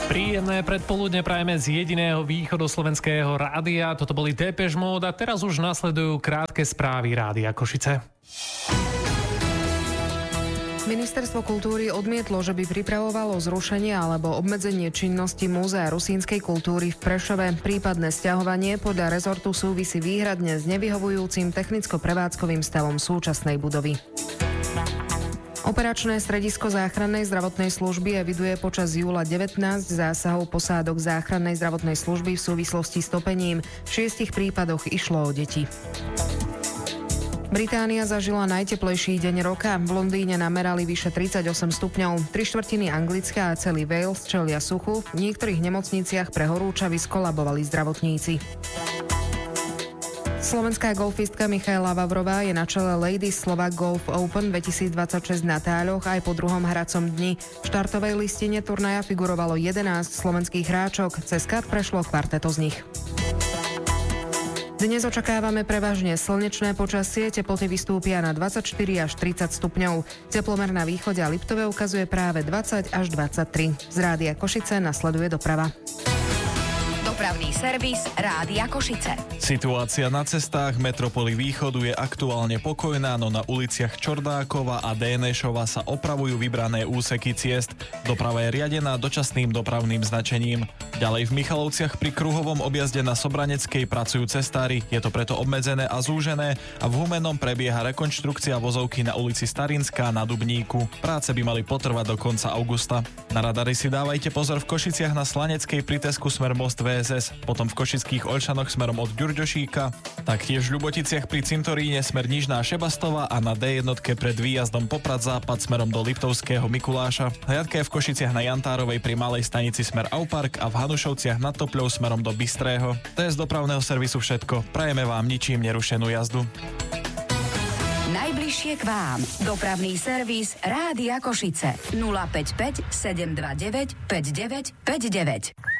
Príjemné predpoludne prajeme z jediného východoslovenského rádia. Toto boli Depeche Mode a teraz už nasledujú krátke správy Rádia Košice. Ministerstvo kultúry odmietlo, že by pripravovalo zrušenie alebo obmedzenie činnosti Múzea rusínskej kultúry v Prešove. Prípadné sťahovanie podľa rezortu súvisí výhradne s nevyhovujúcim technicko-prevádzkovým stavom súčasnej budovy. Operačné stredisko záchrannej zdravotnej služby eviduje počas júla 19 zásahov posádok záchrannej zdravotnej služby v súvislosti s topením. V 6 prípadoch išlo o deti. Británia zažila najteplejší deň roka. V Londýne namerali vyše 38 stupňov. 3/4 Anglicka a celý Wales čelia suchu. V niektorých nemocniciach pre horúčavy skolabovali zdravotníci. Slovenská golfistka Michaela Vavrová je na čele Ladies Slovak Golf Open 2026 na Táľoch aj po druhom hracom dni. V štartovej listine turnaja figurovalo 11 slovenských hráčok. Cez kat prešlo kvarteto z nich. Dnes očakávame prevažne slnečné počasie, teploty vystúpia na 24 až 30 stupňov. Teplomer na východe a Liptove ukazuje práve 20 až 23. Z Rádia Košice nasleduje doprava. Dopravný servis Rádia Košice. Situácia na cestách metropoly východu je aktuálne pokojná, no na uliciach Čordákova a Dénešova sa opravujú vybrané úseky ciest. Doprava je riadená dočasným dopravným značením. Ďalej v Michalovciach pri kruhovom objazde na Sobraneckej pracujú cestári, je to preto obmedzené a zúžené a v Humennom prebieha rekonštrukcia vozovky na ulici Starinská na Dubníku. Práce by mali potrvať do konca augusta. Na radary si dávajte pozor v Košiciach na Slaneckej pri Tesku smer Most VSS, potom v Košických Olšanoch smerom od Ďurďošíka, taktiež v Ľubočiciach pri Cintoríne smer Nižná Šebastova a na D1 pred výjazdom Poprad západ smerom do Liptovského Mikuláša. Hliadka je v Košiciach na Jantárovej pri Malej stanici smer Aupark a v Hanušovciach nad Topľou smerom do Bystrého. To je z dopravného servisu všetko. Prajeme vám ničím nerušenú jazdu. Najbližšie k vám. Dopravný servis Rádia Košice. 055 729 5959.